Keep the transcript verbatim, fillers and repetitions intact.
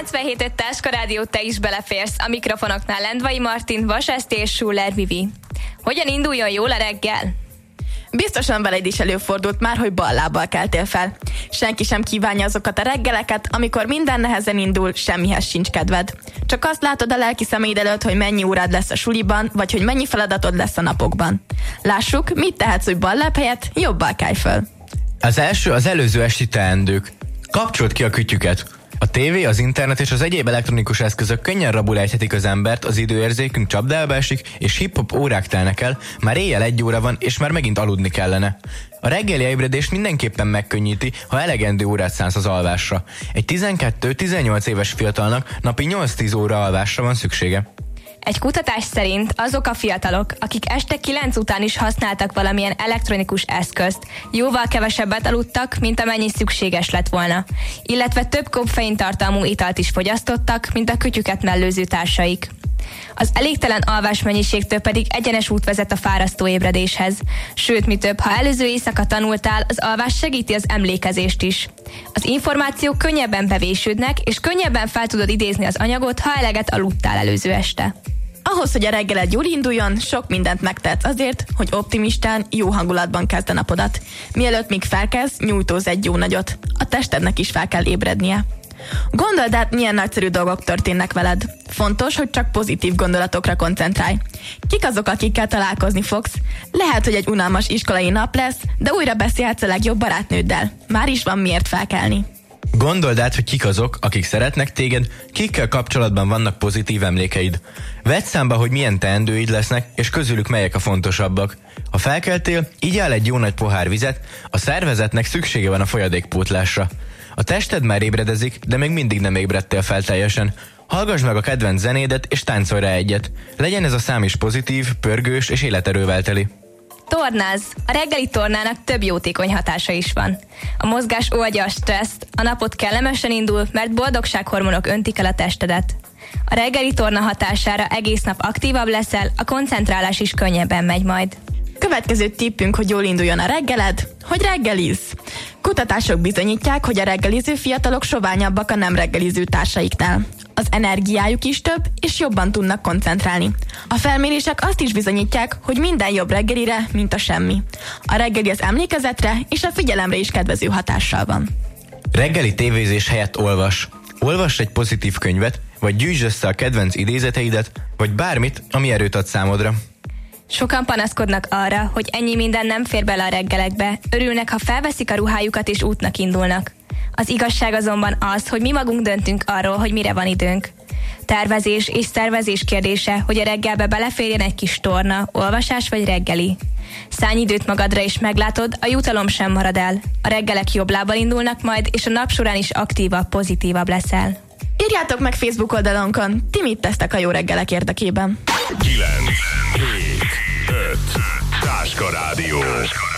kilencvenhét öt Táska Rádió, te is beleférsz. A mikrofonoknál Lendvai Martin, Vas Eszti és Schuller Vivi. Hogyan induljon jól a reggel? Biztosan veled is előfordult már, hogy bal lábbal keltél fel. Senki sem kívánja azokat a reggeleket, amikor minden nehezen indul, semmihez sincs kedved. Csak azt látod a lelki szeméd előtt, hogy mennyi órád lesz a suliban, vagy hogy mennyi feladatod lesz a napokban. Lássuk, mit tehetsz, hogy bal láb helyett jobbal kelj föl. Az első az előző esti teendők. Kapcsold ki a kütyüket. A tévé, az internet és az egyéb elektronikus eszközök könnyen rabul ejthetik az embert, az időérzékünk csapdába esik, és hip-hop órák telnek el, már éjjel egy óra van, és már megint aludni kellene. A reggeli ébredést mindenképpen megkönnyíti, ha elegendő órát szánsz az alvásra. Egy tizenkettő-tizennyolc éves fiatalnak napi nyolc-tíz óra alvásra van szüksége. Egy kutatás szerint azok a fiatalok, akik este kilenc után is használtak valamilyen elektronikus eszközt, jóval kevesebbet aludtak, mint amennyi szükséges lett volna, illetve több koffein tartalmú italt is fogyasztottak, mint a kütyüket mellőző társaik. Az elégtelen alvásmennyiségtől pedig egyenes út vezet a fárasztó ébredéshez. Sőt, mi több, ha előző éjszaka tanultál, az alvás segíti az emlékezést is. Az információk könnyebben bevésődnek, és könnyebben fel tudod idézni az anyagot, ha eleget aludtál előző este. Ahhoz, hogy a reggeled jól induljon, sok mindent megtehetsz azért, hogy optimistán, jó hangulatban kezd a napodat. Mielőtt még felkezd, nyújtózz egy jó nagyot. A testednek is fel kell ébrednie. Gondold át, milyen nagyszerű dolgok történnek veled. Fontos, hogy csak pozitív gondolatokra koncentrálj. Kik azok, akikkel találkozni fogsz? Lehet, hogy egy unalmas iskolai nap lesz, de újra beszélhetsz a legjobb barátnőddel. Már is van miért felkelni. Gondold át, hogy kik azok, akik szeretnek téged, kikkel kapcsolatban vannak pozitív emlékeid. Vedd számba, hogy milyen teendőid lesznek, és közülük melyek a fontosabbak. Ha felkeltél, igyál egy jó nagy pohár vizet, a szervezetnek szüksége van a folyadékpótlásra. A tested már ébredezik, de még mindig nem ébredtél fel teljesen. Hallgass meg a kedvenc zenédet, és táncolj rá egyet. Legyen ez a szám is pozitív, pörgős és életerővel teli. Tornázz! A reggeli tornának több jótékony hatása is van. A mozgás oldja a stresszt, a napot kellemesen indul, mert boldogsághormonok öntik el a testedet. A reggeli torna hatására egész nap aktívabb leszel, a koncentrálás is könnyebben megy majd. Következő tippünk, hogy jól induljon a reggeled, hogy reggelizz. Kutatások bizonyítják, hogy a reggeliző fiatalok soványabbak a nem reggeliző társaiknál. Az energiájuk is több, és jobban tudnak koncentrálni. A felmérések azt is bizonyítják, hogy minden jobb reggelire, mint a semmi. A reggeli az emlékezetre és a figyelemre is kedvező hatással van. Reggeli tévézés helyett olvas. Olvass egy pozitív könyvet, vagy gyűjtsd össze a kedvenc idézeteidet, vagy bármit, ami erőt ad számodra. Sokan panaszkodnak arra, hogy ennyi minden nem fér bele a reggelekbe, örülnek, ha felveszik a ruhájukat és útnak indulnak. Az igazság azonban az, hogy mi magunk döntünk arról, hogy mire van időnk. Tervezés és szervezés kérdése, hogy a reggelbe beleférjen egy kis torna, olvasás vagy reggeli. Szállj időt magadra és meglátod, a jutalom sem marad el. A reggelek jobb lábbal indulnak majd, és a nap során is aktívabb, pozitívabb leszel. Írjátok meg Facebook oldalunkon, ti mit tesztek a jó reggelek érdekében. kilenc, hét, öt, Táska Rádió.